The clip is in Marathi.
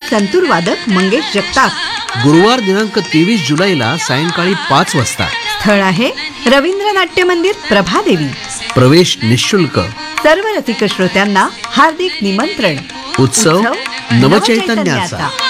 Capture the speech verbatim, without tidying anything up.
संतूर वादक मंगेश जगताप. गुरुवार दिनांक तेवीस जुलैला सायंकाळी पाच वाजता. स्थळ आहे रवींद्र नाट्य मंदिर, प्रभादेवी. प्रवेश निःशुल्क. सर्व रसिक श्रोत्यांना हार्दिक निमंत्रण. उत्सव नवचैतन्याचा.